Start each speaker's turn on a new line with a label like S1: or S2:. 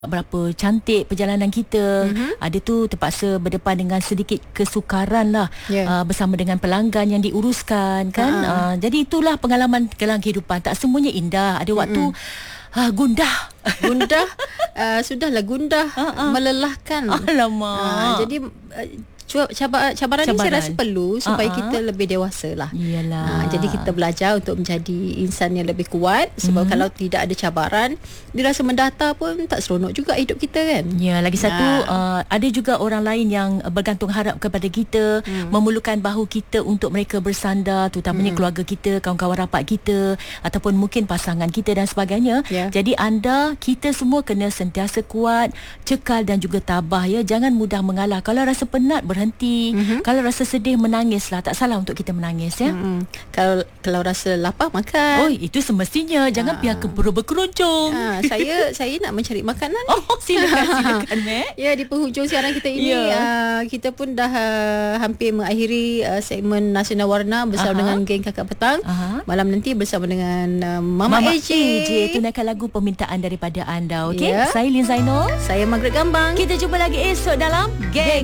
S1: berapa cantik perjalanan kita. Ada tu terpaksa berdepan dengan sedikit kesukaran lah, bersama dengan pelanggan yang diuruskan kan. Jadi itulah pengalaman dalam kehidupan. Tak semuanya indah. Ada waktu gundah.
S2: Sudahlah gundah, melelahkan.
S1: Alamak.
S2: Jadi cabaran ni saya rasa perlu supaya kita lebih dewasa lah. Jadi kita belajar untuk menjadi insan yang lebih kuat. Sebab kalau tidak ada cabaran, dia rasa mendata pun tak seronok juga hidup kita kan.
S1: Ya, lagi satu, ada juga orang lain yang bergantung harap kepada kita, memerlukan bahu kita untuk mereka bersandar, terutamanya keluarga kita, kawan-kawan rapat kita, ataupun mungkin pasangan kita dan sebagainya. Jadi kita semua kena sentiasa kuat, cekal dan juga tabah ya. Jangan mudah mengalah. Kalau rasa penat, berhenti. Kalau rasa sedih, menangislah. Tak salah untuk kita menangis ya.
S2: Kalau rasa lapar, makan.
S1: Itu semestinya. Jangan biarkan perut berkeruncung.
S2: Saya nak mencari makanan.
S1: Silakan
S2: Ya, di penghujung siaran kita ini, kita pun dah hampir mengakhiri segmen Nasional Warna bersama dengan geng Kakak Petang. Malam nanti bersama dengan Mama AJ.
S1: Tunaikan lagu permintaan daripada anda. Okey, saya Lin Zainul,
S2: saya Margaret Gambang.
S1: Kita jumpa lagi esok dalam Geng